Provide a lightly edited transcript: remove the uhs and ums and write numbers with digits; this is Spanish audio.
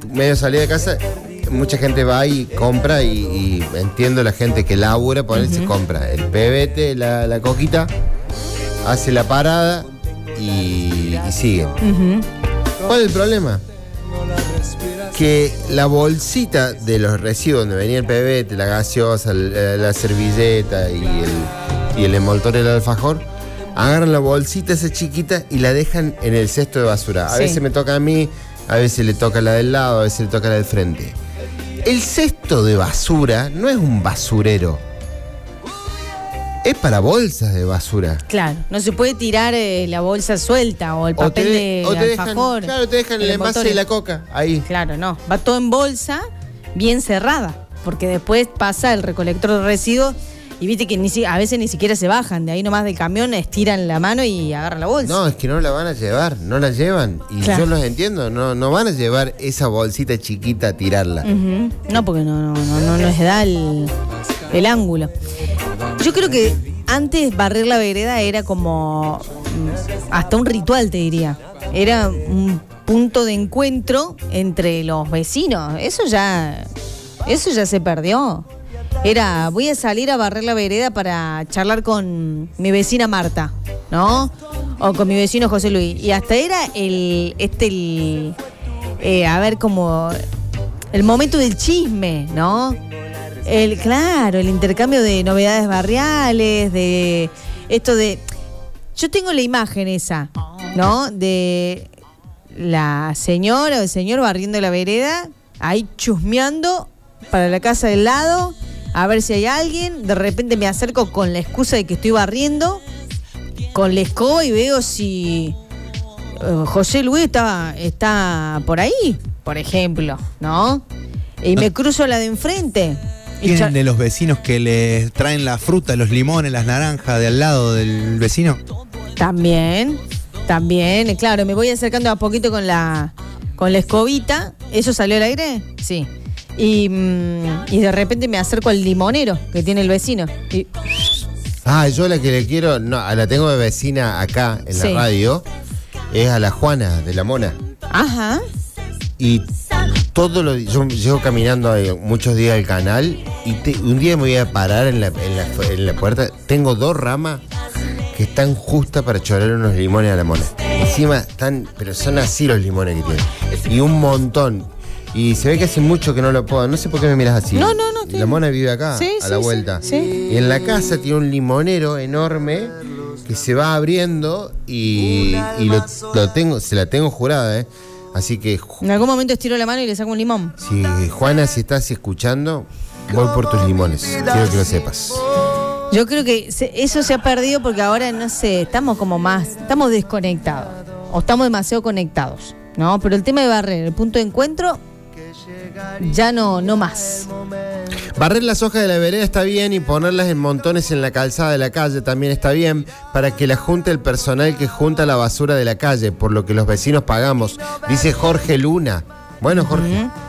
medio salida de casa, mucha gente va y compra y entiendo la gente que labura, por ahí se compra el pebete, la coquita, hace la parada y siguen. ¿Cuál es el problema? Que la bolsita de los residuos donde venía el pebete, la gaseosa, la servilleta y el envoltorio del alfajor, agarran la bolsita esa chiquita y la dejan en el cesto de basura. A veces me toca a mí, a veces le toca la del lado, a veces le toca la del frente. El cesto de basura no es un basurero. Es para bolsas de basura. Claro, no se puede tirar la bolsa suelta o el papel de alfajor. Claro, te dejan el envase de la coca ahí. Claro, no. Va todo en bolsa, bien cerrada. Porque después pasa el recolector de residuos y viste que a veces ni siquiera se bajan. De ahí nomás del camión estiran la mano y agarran la bolsa. No, es que no la van a llevar, no la llevan. Y yo los entiendo, no van a llevar esa bolsita chiquita a tirarla. No, porque no les da el ángulo. Yo creo que antes barrer la vereda era como hasta un ritual, te diría. Era un punto de encuentro entre los vecinos. Eso ya se perdió. Voy a salir a barrer la vereda para charlar con mi vecina Marta, ¿no? O con mi vecino José Luis. Y hasta era como el momento del chisme, ¿no? El intercambio de novedades barriales, de esto de... Yo tengo la imagen esa, ¿no? De la señora o el señor barriendo la vereda, ahí chusmeando para la casa del lado, a ver si hay alguien. De repente me acerco con la excusa de que estoy barriendo, con la escoba y veo si José Luis está por ahí, por ejemplo, ¿no? Y me cruzo la de enfrente. ¿Tienen de los vecinos que les traen la fruta, los limones, las naranjas de al lado del vecino? También, claro, me voy acercando a poquito con la escobita. ¿Eso salió al aire? Sí. Y de repente me acerco al limonero que tiene el vecino. Yo la que le quiero, la tengo de vecina acá en la radio, es a la Juana de la Mona. Ajá. Y yo llego caminando muchos días al canal y un día me voy a parar en la puerta. Tengo 2 ramas que están justas para chorar unos limones a la Mona. Encima pero son así los limones que tienen. Y un montón. Y se ve que hace mucho que no lo puedo. No sé por qué me miras así. No. La Mona vive acá, a la vuelta. Sí. Y en la casa tiene un limonero enorme que se va abriendo y se la tengo jurada, Así que... En algún momento estiro la mano y le saco un limón. Sí, Juana, si estás escuchando, voy por tus limones. Quiero que lo sepas. Yo creo que eso se ha perdido porque ahora, no sé, estamos desconectados. O estamos demasiado conectados, ¿no? Pero el tema de barrer, el punto de encuentro, ya no más. Barrer las hojas de la vereda está bien y ponerlas en montones en la calzada de la calle también está bien para que la junte el personal que junta la basura de la calle, por lo que los vecinos pagamos, dice Jorge Luna. Bueno, Jorge.